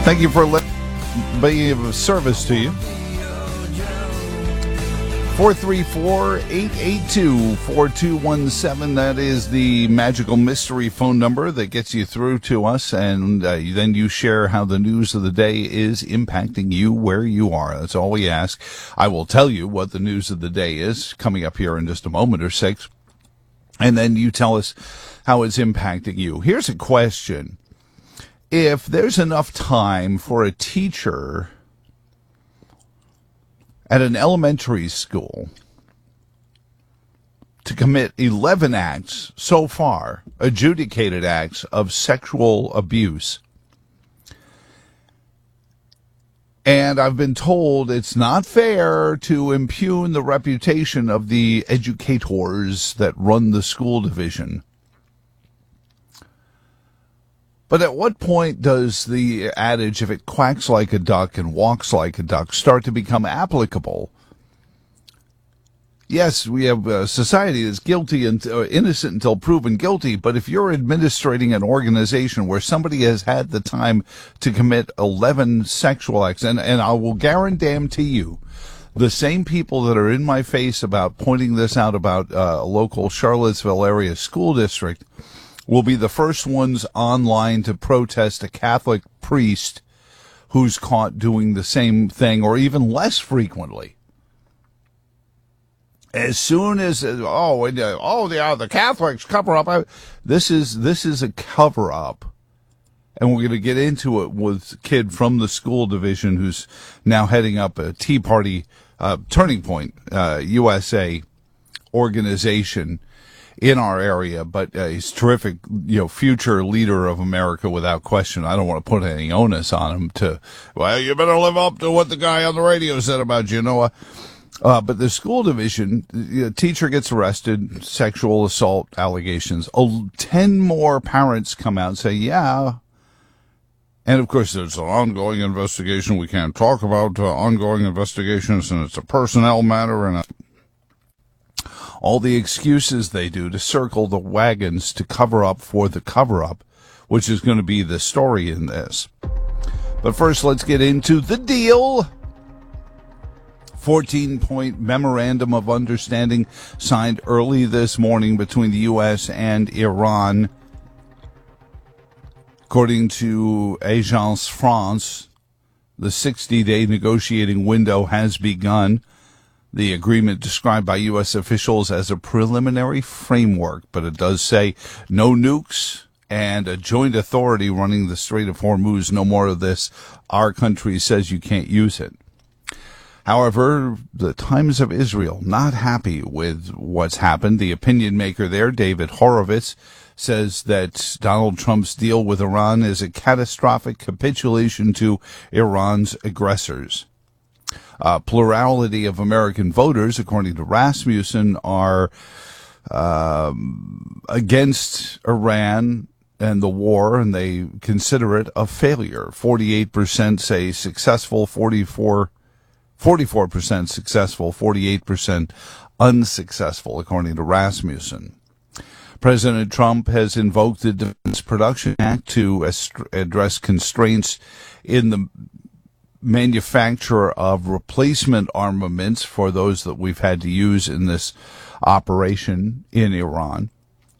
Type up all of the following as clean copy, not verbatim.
Thank you for being of service to you. 434-882-4217. That is the magical mystery phone number that gets you through to us, and then you share how the news of the day is impacting you where you are. That's all we ask. I will tell you what the news of the day is coming up here in just a moment or six, and then you tell us how it's impacting you. Here's a question. If there's enough time for a teacher at an elementary school to commit 11 acts so far, adjudicated acts of sexual abuse, and I've been told it's not fair to impugn the reputation of the educators that run the school division. But at what point does the adage, if it quacks like a duck and walks like a duck, start to become applicable? Yes, we have a society that's guilty and innocent until proven guilty, but if you're administrating an organization where somebody has had the time to commit 11 sexual acts, and I will guarantee you, the same people that are in my face about pointing this out about a local Charlottesville area school district will be the first ones online to protest a Catholic priest who's caught doing the same thing or even less frequently. As soon as, the Catholics cover up. This is a cover up. And we're going to get into it with a kid from the school division who's now heading up a Tea Party, Turning Point, USA organization in our area, but he's terrific, future leader of America without question. I don't want to put any onus on him you better live up to what the guy on the radio said about you, Noah. But the school division, teacher gets arrested, sexual assault allegations. 10 more parents come out and say, yeah. And of course, there's an ongoing investigation. We can't talk about ongoing investigations, and it's a personnel matter, and all the excuses they do to circle the wagons to cover up for the cover-up, which is going to be the story in this. But first, let's get into the deal. 14-point memorandum of understanding signed early this morning between the U.S. and Iran. According to Agence France, the 60-day negotiating window has begun. The agreement described by U.S. officials as a preliminary framework, but it does say no nukes and a joint authority running the Strait of Hormuz. No more of this. Our country says you can't use it. However, the Times of Israel, not happy with what's happened. The opinion maker there, David Horowitz, says that Donald Trump's deal with Iran is a catastrophic capitulation to Iran's aggressors. Plurality of American voters, according to Rasmussen, are against Iran and the war, and they consider it a failure. 48% say successful, 44% successful, 48% unsuccessful, according to Rasmussen. President Trump has invoked the Defense Production Act to address constraints in the manufacture of replacement armaments for those that we've had to use in this operation in Iran.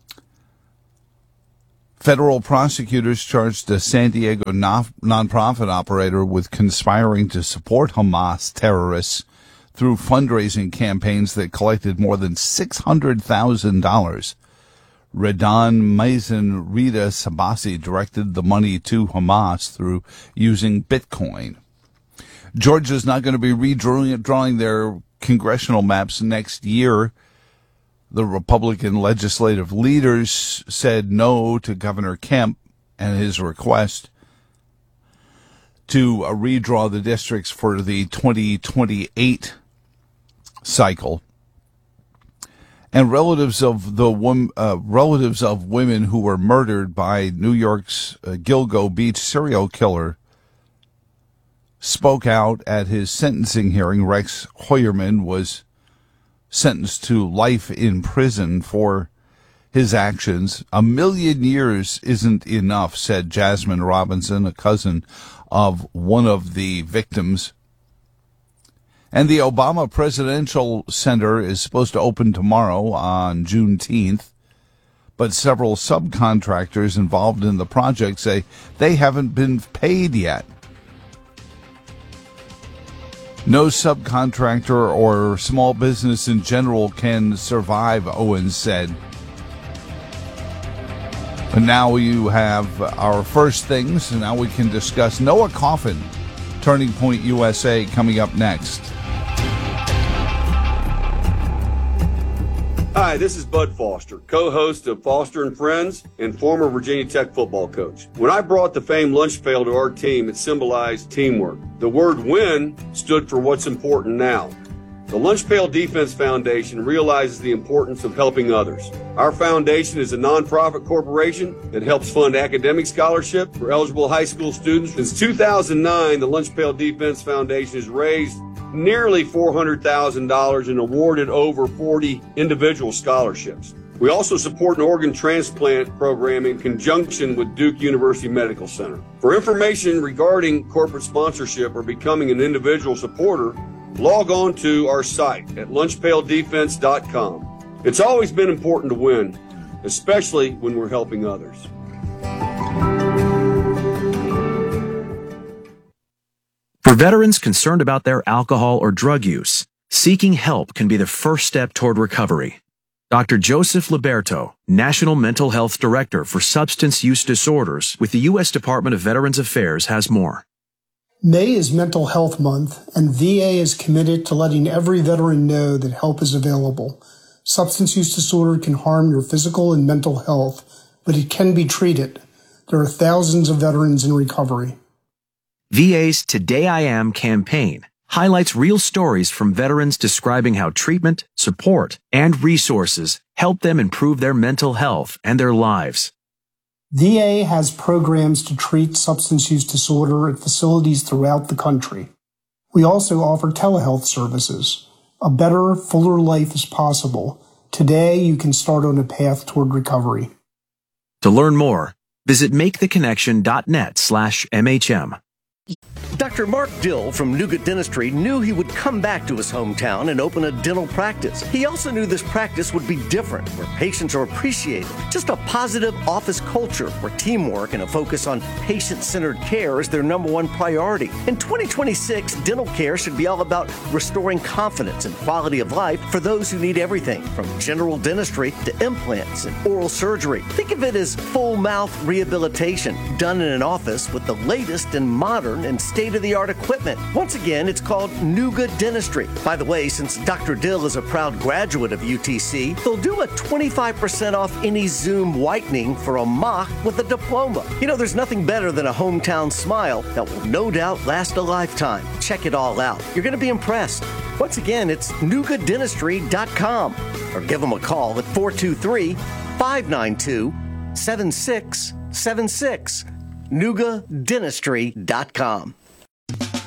Federal prosecutors charged a San Diego nonprofit operator with conspiring to support Hamas terrorists through fundraising campaigns that collected more than $600,000. Redan Mazen Rita Sabasi directed the money to Hamas through using Bitcoin. Georgia's not going to be redrawing their congressional maps next year. The Republican legislative leaders said no to Governor Kemp and his request to redraw the districts for the 2028 cycle. And relatives of women who were murdered by New York's Gilgo Beach serial killer spoke out at his sentencing hearing. Rex Heuermann was sentenced to life in prison for his actions. 1,000,000 years isn't enough, said Jasmine Robinson, a cousin of one of the victims. And the Obama Presidential Center is supposed to open tomorrow on Juneteenth, but several subcontractors involved in the project say they haven't been paid yet. No subcontractor or small business in general can survive, Owens said. But now you have our first things, and now we can discuss Noah Coffin, Turning Point USA, coming up next. Hi, this is Bud Foster, co-host of Foster and Friends and former Virginia Tech football coach. When I brought the famed lunch pail to our team, it symbolized teamwork. The word win stood for what's important now. The Lunch Pail Defense Foundation realizes the importance of helping others. Our foundation is a nonprofit corporation that helps fund academic scholarship for eligible high school students. Since 2009, the Lunch Pail Defense Foundation has raised nearly $400,000 and awarded over 40 individual scholarships. We also support an organ transplant program in conjunction with Duke University Medical Center. For information regarding corporate sponsorship or becoming an individual supporter, log on to our site at lunchpaildefense.com. It's always been important to win, especially when we're helping others. For veterans concerned about their alcohol or drug use, seeking help can be the first step toward recovery. Dr. Joseph Liberto, National Mental Health Director for Substance Use Disorders with the U.S. Department of Veterans Affairs, has more. May is Mental Health Month, and VA is committed to letting every veteran know that help is available. Substance use disorder can harm your physical and mental health, but it can be treated. There are thousands of veterans in recovery. VA's Today I Am campaign highlights real stories from veterans describing how treatment, support, and resources help them improve their mental health and their lives. VA has programs to treat substance use disorder at facilities throughout the country. We also offer telehealth services. A better, fuller life is possible. Today, you can start on a path toward recovery. To learn more, visit maketheconnection.net/MHM. Dr. Mark Dill from Nuga Dentistry knew he would come back to his hometown and open a dental practice. He also knew this practice would be different, where patients are appreciated. Just a positive office culture where teamwork and a focus on patient-centered care is their number one priority. In 2026, dental care should be all about restoring confidence and quality of life for those who need everything from general dentistry to implants and oral surgery. Think of it as full mouth rehabilitation done in an office with the latest and modern and state-of-the-art equipment. Once again, it's called Nuga Dentistry. By the way, since Dr. Dill is a proud graduate of UTC, they'll do a 25% off any Zoom whitening for a mock with a diploma. You know, there's nothing better than a hometown smile that will no doubt last a lifetime. Check it all out. You're going to be impressed. Once again, it's nugadentistry.com or give them a call at 423-592-7676. nugadentistry.com.